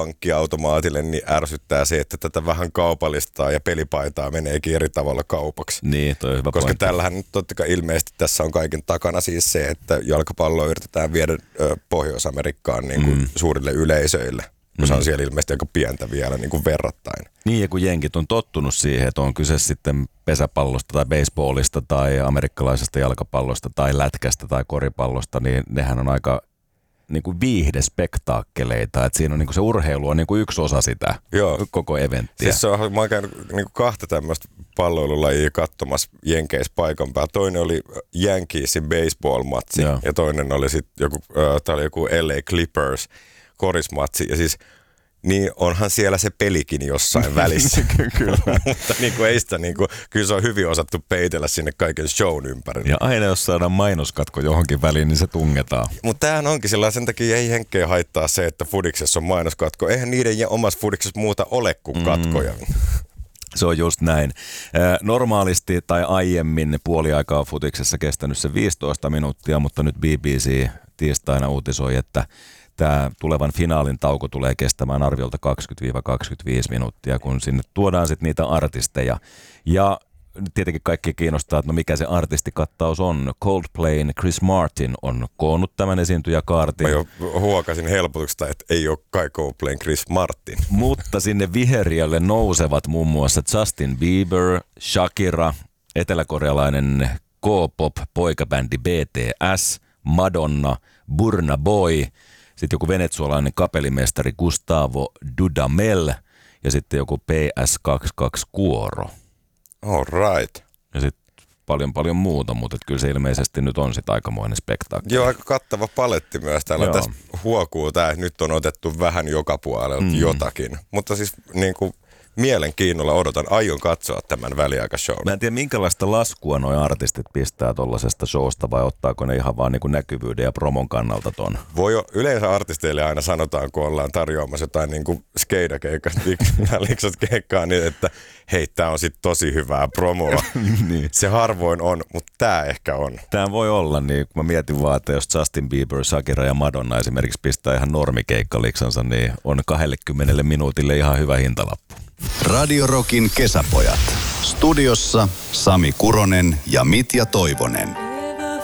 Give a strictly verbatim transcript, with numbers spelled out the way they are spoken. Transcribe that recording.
pankkiautomaatille, niin ärsyttää se, että tätä vähän kaupallistaa ja pelipaitaa meneekin eri tavalla kaupaksi. Niin, toi on hyvä Koska pointti. tällähän nyt totta kai ilmeisesti tässä on kaiken takana siis se, että jalkapalloa yritetään viedä ö, Pohjois-Amerikkaan niin kuin mm. suurille yleisöille. Kun se on siellä ilmeisesti aika pientä vielä niin kuin verrattain. Niin, ja kun jenkit on tottunut siihen, että on kyse sitten pesäpallosta tai baseballista tai amerikkalaisesta jalkapallosta tai lätkästä tai koripallosta, niin nehän on aika niin kuin viihdespektaakkeleita. Että siinä on niin kuin se urheilu on niin kuin yksi osa sitä Joo. koko eventtiä. Siis se on, mä oon käynyt niin kuin kahta tämmöistä palloilulajia katsomassa Jenkeissä paikan päällä. Toinen oli Yankeesin baseball-matsi Joo. ja toinen oli sitten joku, äh, tää oli joku L A Clippers korismatsi, ja siis niin onhan siellä se pelikin jossain välissä. Kyllä. Mutta niin kuin ei sitä, niin kuin, kyllä se on hyvin osattu peitellä sinne kaiken shown ympärille. Ja aina jos saadaan mainoskatko johonkin väliin, niin se tungetaan. Mutta tämähän onkin sillä sen takia ei henkeä haittaa se, että fudiksessa on mainoskatko. Eihän niiden omassa fudiksessa muuta ole kuin katkoja. Mm. Se on just näin. Normaalisti tai aiemmin puoliaikaa futiksessa kestänyt se viisitoista minuuttia, mutta nyt B B C tiistaina uutisoi, että tämä tulevan finaalin tauko tulee kestämään arviolta kaksikymmentä kaksikymmentäviisi minuuttia, kun sinne tuodaan sitten niitä artisteja. Ja tietenkin kaikki kiinnostaa, että no mikä se artistikattaus on. Coldplayn Chris Martin on koonnut tämän esiintyjäkaartin. Mä jo huokasin helpotuksesta, että ei ole kai Coldplayn Chris Martin. Mutta sinne viheriölle nousevat muun muassa Justin Bieber, Shakira, eteläkorealainen K-pop poikabändi B T S, Madonna, Burna Boy, sitten joku venezuelainen kapellimestari Gustavo Dudamel ja sitten joku P S kaksikymmentäkaksi Kuoro. All right. Ja sitten paljon paljon muuta, mutta kyllä se ilmeisesti nyt on sitten aikamoinen spektaakkeli. Joo, aika kattava paletti myös. Täällä tässä huokuu tämä, että nyt on otettu vähän joka puolelta mm. jotakin. Mutta siis niin kuin mielenkiinnolla odotan, aion katsoa tämän väliaikashown. Mä en tiedä, minkälaista laskua nuo artistit pistää tollasesta showsta vai ottaako ne ihan vaan niin kuin näkyvyyden ja promon kannalta ton? Voi jo, yleensä artisteille aina sanotaan, kun ollaan tarjoamassa jotain niin kuin skeidakeikasta, liksat keikkaa, niin että hei, tää on sit tosi hyvää promoa. niin. Se harvoin on, mutta tää ehkä on. Tää voi olla, niin kun mä mietin vaan, että jos Justin Bieber, Shakira ja Madonna esimerkiksi pistää ihan normikeikkaliksansa, niin on kaksikymmentä minuutille ihan hyvä hintalappu. Radio Rockin kesäpojat. Studiossa Sami Kuronen ja Mitja Toivonen.